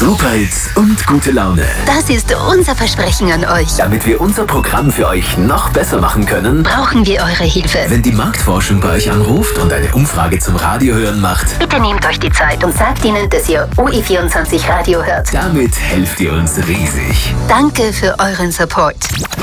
Superhits und gute Laune. Das ist unser Versprechen an euch. Damit wir unser Programm für euch noch besser machen können, Brauchen wir eure Hilfe. wenn die Marktforschung bei euch anruft und eine Umfrage zum Radiohören macht, Bitte nehmt euch die Zeit und sagt ihnen, dass ihr OE24 Radio hört. damit helft ihr uns riesig. Danke für euren Support.